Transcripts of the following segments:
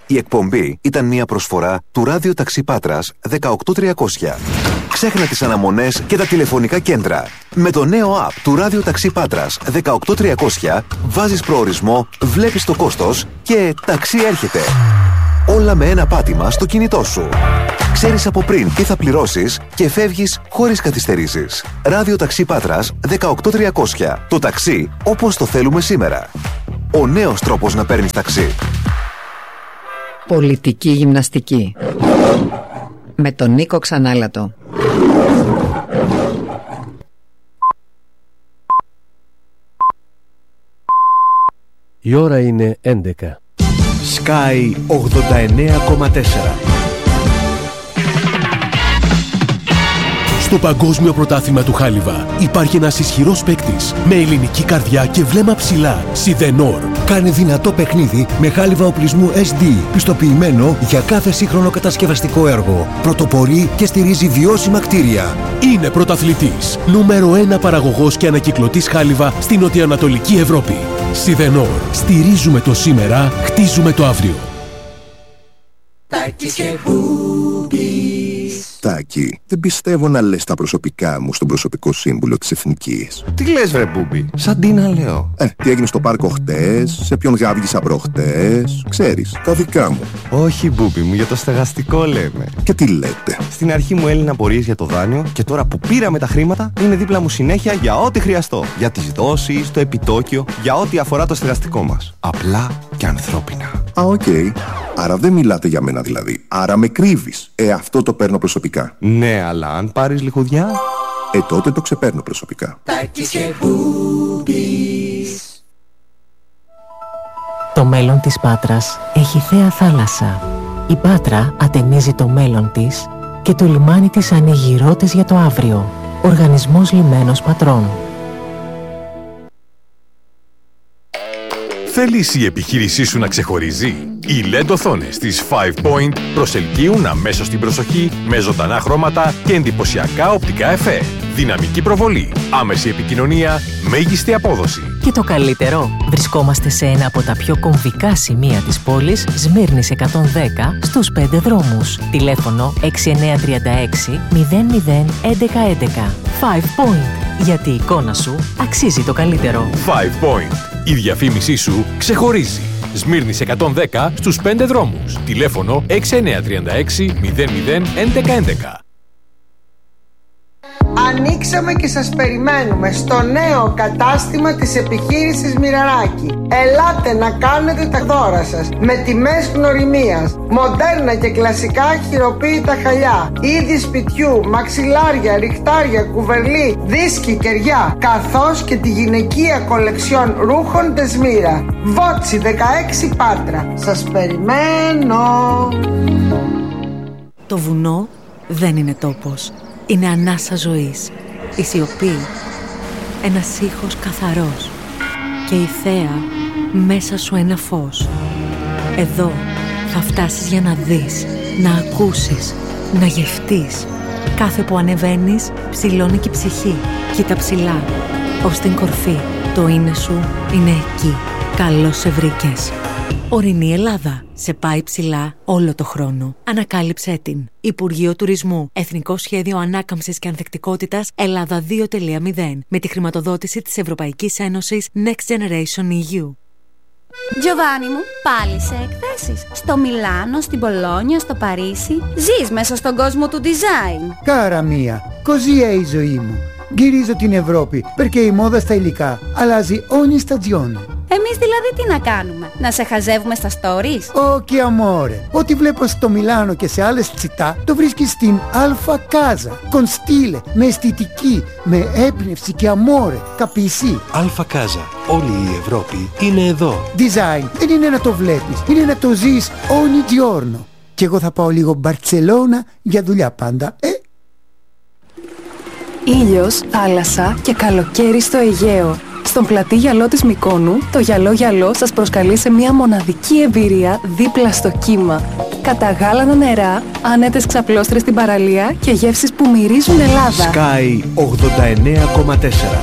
Η εκπομπή ήταν μια προσφορά του Ράδιο Ταξί Πάτρας 18300. Ξέχνα τις αναμονές και τα τηλεφωνικά κέντρα. Με το νέο app του Ράδιο Ταξί Πάτρας 18300 βάζεις προορισμό, βλέπεις το κόστος και ταξί έρχεται. Όλα με ένα πάτημα στο κινητό σου. Ξέρεις από πριν τι θα πληρώσεις και φεύγεις χωρίς καθυστερήσεις. Ράδιο Ταξί Πάτρας 18300. Το ταξί όπως το θέλουμε σήμερα. Ο νέος τρόπος να παίρνεις ταξί. Πολιτική γυμναστική με τον Νίκο Ξανάλατο. Η ώρα είναι 11. Sky 89,4. Στο Παγκόσμιο Πρωτάθλημα του Χάλιβα υπάρχει ένας ισχυρός παίκτης με ελληνική καρδιά και βλέμμα ψηλά. Σιδενόρ. Κάνει δυνατό παιχνίδι με χάλιβα οπλισμού SD, πιστοποιημένο για κάθε σύγχρονο κατασκευαστικό έργο. Πρωτοπορεί και στηρίζει βιώσιμα κτίρια. Είναι πρωταθλητής. Νούμερο 1 παραγωγός και ανακυκλωτής χάλιβα στην νοτιοανατολική Ευρώπη. Σιδενόρ. Στηρίζουμε το σήμερα, χτίζουμε το αύριο. Τάκης και Μπούμπης. Τάκη, δεν πιστεύω να λες τα προσωπικά μου στον προσωπικό σύμβουλο της Εθνικής. Τι λες βρε Μπούμπη, σαν τι να λέω. Τι έγινε στο πάρκο χτες, σε ποιον γάβγησα προχτές, ξέρεις, τα δικά μου. Όχι Μπούμπη μου, για το στεγαστικό λέμε. Και τι λέτε. Στην αρχή μου έλυναν απορίες για το δάνειο και τώρα που πήραμε τα χρήματα είναι δίπλα μου συνέχεια για ό,τι χρειαστώ. Για τις δόσεις, το επιτόκιο, για ό,τι αφορά το στεγαστικό μας. Απλά και ανθρώπινα. Οκ. Άρα δεν μιλάτε για μένα δηλαδή. Άρα με κρύβεις. Αυτό το παίρνω προσωπικά. Ναι, αλλά αν πάρεις λιχουδιά... τότε το ξεπαίρνω προσωπικά. Τάκης και Μπούμπης. Το μέλλον της Πάτρας έχει θέα θάλασσα. Η Πάτρα ατενίζει το μέλλον της και το λιμάνι της ανοίγει ρότες για το αύριο. Οργανισμός Λιμένος Πατρών. Θέλεις η επιχείρησή σου να ξεχωρίζει? Οι LED οθόνες της 5 Point προσελκύουν αμέσως την προσοχή με ζωντανά χρώματα και εντυπωσιακά οπτικά εφέ. Δυναμική προβολή, άμεση επικοινωνία, μέγιστη απόδοση. Και το καλύτερο, βρισκόμαστε σε ένα από τα πιο κομβικά σημεία της πόλης, Σμύρνης 110, στους 5 δρόμους. Τηλέφωνο 6936 00 1111. 5 Point, γιατί η εικόνα σου αξίζει το καλύτερο. 5 Point, η διαφήμισή σου ξεχωρίζει. Σμύρνης 110 στους 5 δρόμους. Τηλέφωνο 6936 00 1111. Ανοίξαμε και σας περιμένουμε στο νέο κατάστημα της επιχείρησης Μοιραράκη. Ελάτε να κάνετε τα δώρα σας με τιμές γνωριμίας. Μοντέρνα και κλασικά χειροποίητα χαλιά, είδη σπιτιού, μαξιλάρια, ριχτάρια, κουβερλί, δίσκοι, κεριά, καθώς και τη γυναικεία κολεξιόν ρούχων Τεσμύρα. Βότσι 16 Πάτρα. Σας περιμένω. Το βουνό δεν είναι τόπος. Είναι ανάσα ζωής, η σιωπή, ένας ήχος καθαρός και η θέα μέσα σου ένα φως. Εδώ θα φτάσεις για να δεις, να ακούσεις, να γευτείς. Κάθε που ανεβαίνεις ψηλώνει και η ψυχή. Κοίτα ψηλά, ως την κορφή. Το είναι σου είναι εκεί. Καλώς σε βρήκες. Ορεινή Ελλάδα. Σε πάει ψηλά όλο το χρόνο. Ανακάλυψέ την. Υπουργείο Τουρισμού. Εθνικό Σχέδιο Ανάκαμψης και Ανθεκτικότητας Ελλάδα 2.0. Με τη χρηματοδότηση της Ευρωπαϊκής Ένωσης Next Generation EU. Giovanni μου, πάλι σε εκθέσεις. Στο Μιλάνο, στην Πολόνια, στο Παρίσι. Ζεις μέσα στον κόσμο του design. Κάρα μία, così è η ζωή μου. Γυρίζω την Ευρώπη, perché η μόδα στα υλικά αλλάζει ogni stagione. Εμείς δηλαδή τι να κάνουμε, να σε χαζεύουμε στα stories? Όχι amore, ό,τι βλέπω στο Μιλάνο και σε άλλες τσιτά το βρίσκεις στην Alfa Casa. Con stile, με αισθητική, με έμπνευση και amore, capisci? Alfa Casa, όλη η Ευρώπη είναι εδώ. Design δεν είναι να το βλέπεις, είναι να το ζεις ogni giorno. Και εγώ θα πάω λίγο Μπαρτσελώνα για δουλειά πάντα, Ήλιος, θάλασσα και καλοκαίρι στο Αιγαίο. Στον πλατή γυαλό της Μυκόνου, το γυαλό σας προσκαλεί σε μια μοναδική εμπειρία δίπλα στο κύμα. Καταγάλανα νερά, άνετες ξαπλώστρες στην παραλία και γεύσεις που μυρίζουν Ελλάδα. Sky 89,4.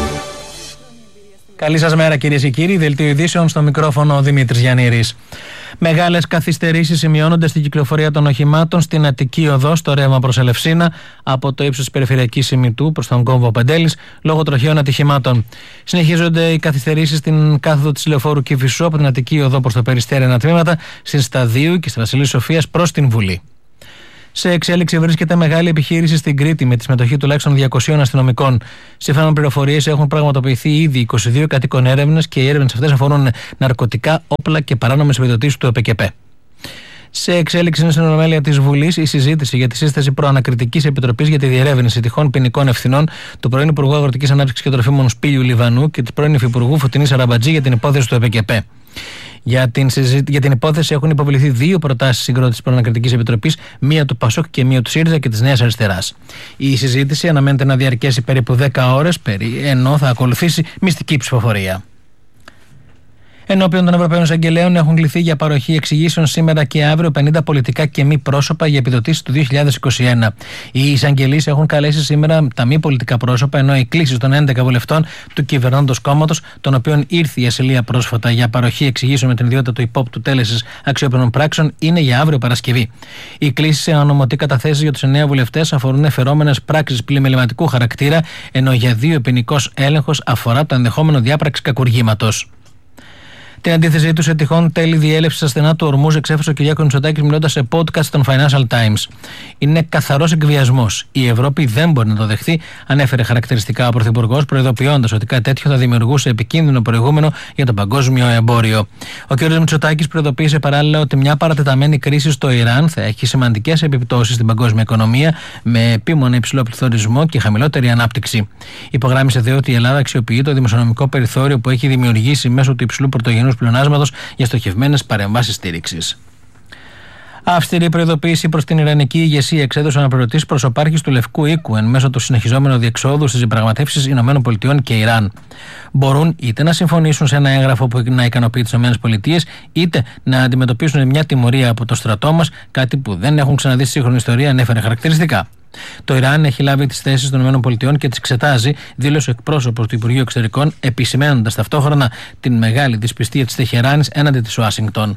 Καλή σας μέρα κυρίες και κύριοι, δελτίο ειδήσεων στο μικρόφωνο ο Δημήτρης Γιαννήρης. Μεγάλες καθυστερήσεις σημειώνονται στην κυκλοφορία των οχημάτων στην Αττική Οδό, στο ρεύμα προς Ελευσίνα, από το ύψος της περιφερειακής Ημιτού προς τον κόμβο Πεντέλης, λόγω τροχαίων ατυχημάτων. Συνεχίζονται οι καθυστερήσεις στην κάθοδο της λεωφόρου Κηφισού από την Αττική Οδό προς το Περιστέρι ανατμήματα, στην Σταδίου και στη Βασιλής Σοφίας προς την Βουλή. Σε εξέλιξη βρίσκεται μεγάλη επιχείρηση στην Κρήτη με τη συμμετοχή τουλάχιστον 200 αστυνομικών. Σύμφωνα με πληροφορίες, έχουν πραγματοποιηθεί ήδη 22 κατοίκων έρευνες και οι έρευνες αυτές αφορούν ναρκωτικά, όπλα και παράνομες επιδοτήσεις του ΕΠΚΕΠΕ. Σε εξέλιξη είναι στην Ολομέλεια της Βουλής η συζήτηση για τη σύσταση προανακριτικής επιτροπής για τη διερεύνηση τυχόν ποινικών ευθυνών του πρώην Υπουργού Αγροτικής Ανάπτυξης και Τροφίμων Σπύλιου Λιβανού και της πρώην Υφυπουργού Φωτεινής Αραμπατζή για την υπόθεση του ΕΠΚΕΠΕ. Για την υπόθεση έχουν υποβληθεί 2 προτάσεις συγκρότησης προανακριτικής επιτροπής, μία του ΠΑΣΟΚ και μία του ΣΥΡΙΖΑ και της Νέας Αριστεράς. Η συζήτηση αναμένεται να διαρκέσει περίπου 10 ώρες, ενώ θα ακολουθήσει μυστική ψηφοφορία. Ενώπιον των Ευρωπαίων Εισαγγελέων έχουν κληθεί για παροχή εξηγήσεων σήμερα και αύριο 50 πολιτικά και μη πρόσωπα για επιδοτήσεις του 2021. Οι εισαγγελείς έχουν καλέσει σήμερα τα μη πολιτικά πρόσωπα, ενώ οι κλήσεις των 11 βουλευτών του κυβερνώντος κόμματος, των οποίων ήρθε η ασυλία πρόσφατα για παροχή εξηγήσεων με την ιδιότητα του υπόπτου τέλεσης αξιόπινων πράξεων, είναι για αύριο Παρασκευή. Οι κλήσεις σε ανομωτή καταθέσεις για τους 9 βουλευτές αφορούν εφερόμενες πράξεις πλημεληματικού χαρακτήρα, ενώ για 2 ποινικός έλεγχος αφορά το ενδεχόμενο διάπραξη κακουργήματος. Την αντίθεσή του σε τυχόν τέλη διέλευση ασθενά του Ορμούζ εξέφρασε ο Κυριάκος Μητσοτάκης μιλώντας σε podcast των Financial Times. Είναι καθαρός εκβιασμός. Η Ευρώπη δεν μπορεί να το δεχθεί, ανέφερε χαρακτηριστικά ο Πρωθυπουργός, προειδοποιώντας ότι κάτι τέτοιο θα δημιουργούσε επικίνδυνο προηγούμενο για το παγκόσμιο εμπόριο. Ο κ. Μητσοτάκης προειδοποίησε παράλληλα ότι μια παρατεταμένη κρίση στο Ιράν θα έχει σημαντικές επιπτώσεις στην παγκόσμια οικονομία, με επίμονο υψηλό πληθωρισμό και χαμηλότερη ανάπτυξη. Υπογράμμισε δε ότι η Ελλάδα αξιοποιεί το δημοσιονομικό περιθώριο που έχει δημιουργήσει μέσω του υψηλού πρωτογενούς πλεονάσματος για στοχευμένες παρεμβάσεις στήριξης. Αυστηρή προειδοποίηση προς την Ιρανική ηγεσία εξέδωσε ο αναπληρωτής προσωπάρχης του Λευκού Οίκου εν μέσω του συνεχιζόμενου διεξόδου στις διαπραγματεύσεις ΗΠΑ και Ιράν. Μπορούν είτε να συμφωνήσουν σε ένα έγγραφο που να ικανοποιεί τις ΗΠΑ, είτε να αντιμετωπίσουν μια τιμωρία από το στρατό μας, κάτι που δεν έχουν ξαναδεί στη σύγχρονη ιστορία, ανέφερε χαρακτηριστικά. Το Ιράν έχει λάβει τις θέσεις των ΗΠΑ και τις εξετάζει, δήλωσε ο εκπρόσωπος του Υπουργείου Εξωτερικών, επισημαίνοντας ταυτόχρονα την μεγάλη δυσπιστία της Τεχεράνης έναντι της Ουάσιγκτον.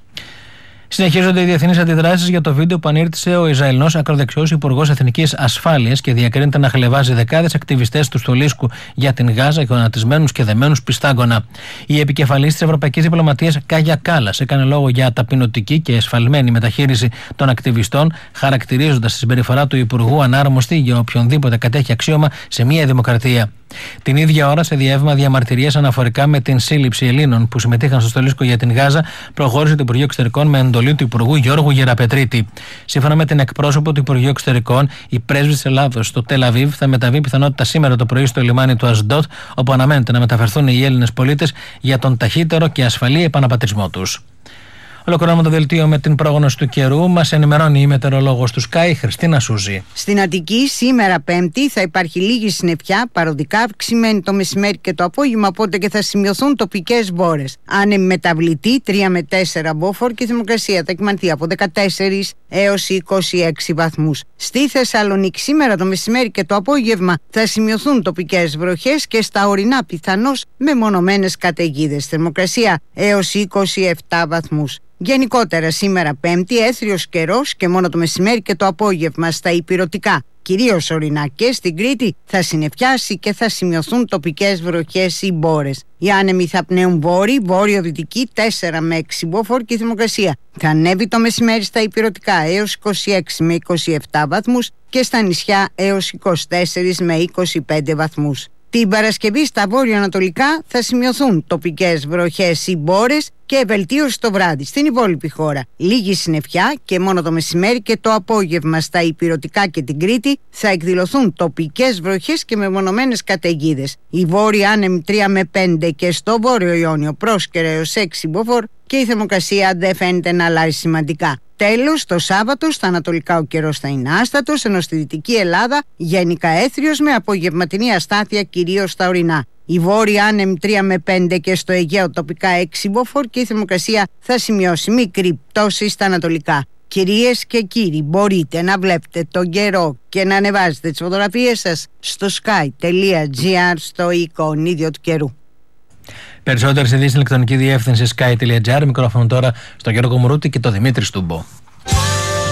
Συνεχίζονται οι διεθνείς αντιδράσεις για το βίντεο που ανήρτησε ο Ισραηλινός ακροδεξιός Υπουργός Εθνικής Ασφάλειας και διακρίνεται να χλευάζει δεκάδες ακτιβιστές του Στολίσκου για την Γάζα, γονατισμένους και δεμένους πιστάγκωνα. Η επικεφαλής της Ευρωπαϊκής Διπλωματίας, Κάγια Κάλλας, έκανε λόγο για ταπεινωτική και εσφαλμένη μεταχείριση των ακτιβιστών, χαρακτηρίζοντας τη συμπεριφορά του Υπουργού ανάρμοστη για οποιονδήποτε κατέχει αξίωμα σε μια δημοκρατία. Την ίδια ώρα, σε διέβημα διαμαρτυρίας αναφορικά με την σύλληψη Ελλήνων που συμμετείχαν στο Στολίσκο για την Γάζα, προχώρησε το Υπουργείο Εξωτερικών με εντολή του Υπουργού Γιώργου Γεραπετρίτη. Σύμφωνα με την εκπρόσωπο του Υπουργείου Εξωτερικών, η πρέσβη της Ελλάδος στο Τελ Αβίβ θα μεταβεί πιθανότητα σήμερα το πρωί στο λιμάνι του Ασντότ, όπου αναμένεται να μεταφερθούν οι Έλληνες πολίτες για τον ταχύτερο και ασφαλή επαναπατρισμό τους. Ολοκληρώνουμε το δελτίο με την πρόγνωση του καιρού. Μας ενημερώνει η μετεωρολόγος του Sky, Χριστίνα Σούζη. Στην Αττική, σήμερα Πέμπτη, θα υπάρχει λίγη συννεφιά, παροδικά αυξημένη το μεσημέρι και το απόγευμα, οπότε και θα σημειωθούν τοπικές μπόρες. Άνεμη μεταβλητή, 3 με 4 μποφόρ και η θερμοκρασία θα κυμανθεί από 14 έως 26 βαθμούς. Στη Θεσσαλονίκη, σήμερα το μεσημέρι και το απόγευμα θα σημειωθούν τοπικές βροχές και στα ορεινά πιθανώς μεμονωμένες καταιγίδες. Θερμοκρασία έως 27 βαθμούς. Γενικότερα σήμερα Πέμπτη έθριος καιρός και μόνο το μεσημέρι και το απόγευμα στα ηπειρωτικά, κυρίως ορεινά και στην Κρήτη, θα συννεφιάσει και θα σημειωθούν τοπικές βροχές ή μπόρες. Οι άνεμοι θα πνέουν βόρειο-δυτική 4 με 6 μποφόρ και η θερμοκρασία θα ανέβει το μεσημέρι στα ηπειρωτικά έως 26 με 27 βαθμούς και στα νησιά έως 24 με 25 βαθμούς. Την Παρασκευή στα βόρειο-ανατολικά θα σημειωθούν τοπικές βροχές ή μπόρες και βελτίωση το βράδυ. Στην υπόλοιπη χώρα λίγη συννεφιά και μόνο το μεσημέρι και το απόγευμα στα ηπειρωτικά και την Κρήτη θα εκδηλωθούν τοπικές βροχές και μεμονωμένες καταιγίδες. Οι βόρειοι άνεμοι 3 με 5 και στο βόρειο Ιόνιο πρόσκαιρα έως 6 μποφόρ και η θερμοκρασία δεν φαίνεται να αλλάζει σημαντικά. Τέλος, το Σάββατο στα ανατολικά ο καιρός θα είναι άστατος, ενώ στη Δυτική Ελλάδα γενικά έθριος με απογευματινή αστάθεια κυρίως στα ορεινά. Οι βόρειοι άνεμοι 3 με 5 και στο Αιγαίο τοπικά 6 μποφόρ και η θερμοκρασία θα σημειώσει μικρή πτώση στα ανατολικά. Κυρίες και κύριοι, μπορείτε να βλέπετε τον καιρό και να ανεβάζετε τις φωτογραφίες σας στο sky.gr στο εικονίδιο του καιρού. Περισσότερες ειδήσεις στην ηλεκτρονική διεύθυνση sky.gr. Μικρόφωνο τώρα στο Γιώργο Μουρούτη και το Δημήτρη Στούμπο.